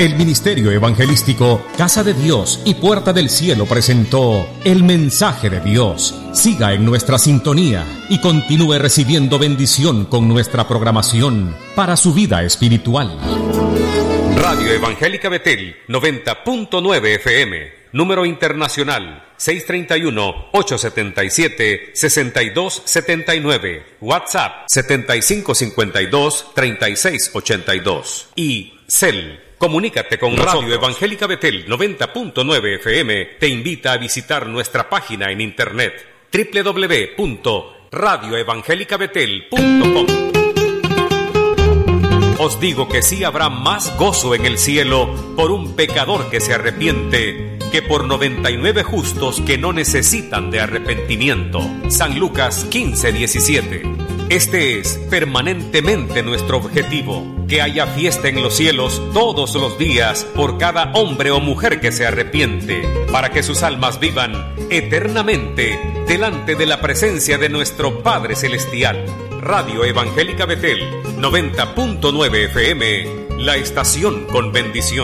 El Ministerio Evangelístico Casa de Dios y Puerta del Cielo presentó El Mensaje de Dios. Siga en nuestra sintonía y continúe recibiendo bendición con nuestra programación para su vida espiritual. Radio Evangélica Betel 90.9 FM, número internacional 631-877-6279, WhatsApp 7552-3682 y CEL. Comunícate con nosotros. Radio Evangélica Betel 90.9 FM te invita a visitar nuestra página en internet www.radioevangelicabetel.com. Os digo que sí habrá más gozo en el cielo por un pecador que se arrepiente que por 99 justos que no necesitan de arrepentimiento. San Lucas 15:17. Este es permanentemente nuestro objetivo, que haya fiesta en los cielos todos los días por cada hombre o mujer que se arrepiente, para que sus almas vivan eternamente delante de la presencia de nuestro Padre Celestial. Radio Evangélica Betel 90.9 FM, la estación con bendición.